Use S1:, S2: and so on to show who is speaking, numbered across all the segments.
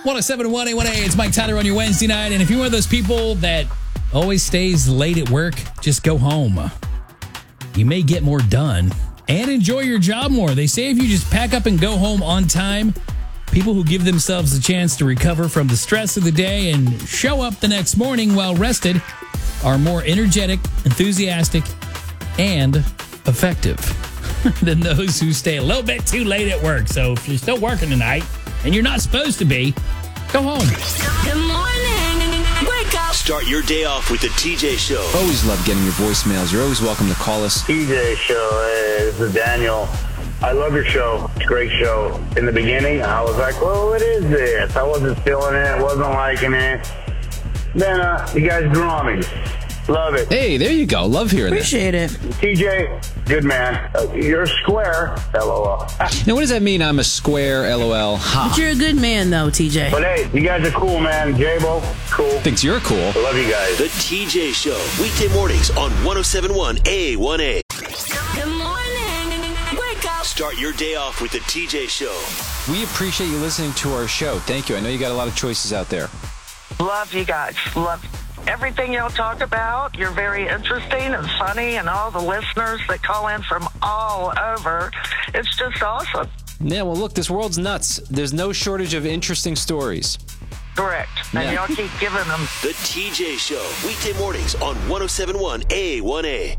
S1: 107.1 A1A, it's Mike Tyler on your Wednesday night. And if you're one of those people that always stays late at work, just go home. You may get more done and enjoy your job more. They say if you just pack up and go home on time, people who give themselves a chance to recover from the stress of the day and show up the next morning well rested are more energetic, enthusiastic, and effective than those who stay a little bit too late at work. So if you're still working tonight and you're not supposed to be, go home.
S2: Good morning. Wake up.
S3: Start your day off with the TJ Show.
S4: Always love getting your voicemails. You're always welcome to call us.
S5: TJ Show, hey, this is Daniel. I love your show. It's a great show. In the beginning, I was like, well, what is this? I wasn't feeling it. Wasn't liking it. Then you guys grew on me. Love it.
S4: Hey, there you go. Love hearing
S6: Appreciate it.
S5: TJ, good man. You're square, LOL.
S4: that. Now, what does that mean? I'm a square, LOL. Ha.
S6: But you're a good man, though, TJ.
S5: But hey, you guys are cool, man. J-Bo, cool.
S4: Thinks you're cool.
S5: I love you guys.
S3: The TJ Show. Weekday mornings on 107.1 A1A.
S2: Good morning. Wake up.
S3: Start your day off with the TJ Show.
S4: We appreciate you listening to our show. Thank you. I know you got a lot of choices out there.
S7: Love you guys. Love everything y'all talk about. You're very interesting and funny, and all the listeners that call in from all over. It's just awesome.
S4: Yeah, well, look, this world's nuts. There's no shortage of interesting stories.
S7: Correct. And
S4: Yeah.
S7: y'all keep giving them.
S3: The TJ Show. Weekday mornings on 107.1 A1A.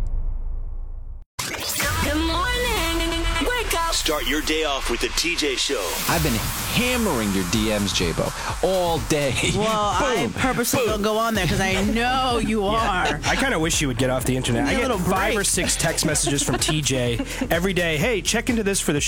S2: Good morning. Wake up.
S3: Start your day off with the TJ Show.
S4: I've been hammering your DMs, J-Bo, all day.
S6: Well, I purposely don't go on there because I know you are.
S8: I kind of wish you would get off the internet.
S6: Give me
S8: I
S6: a
S8: get
S6: little
S8: 5 or
S6: break.
S8: 6 text messages from TJ every day. Hey, check into this for the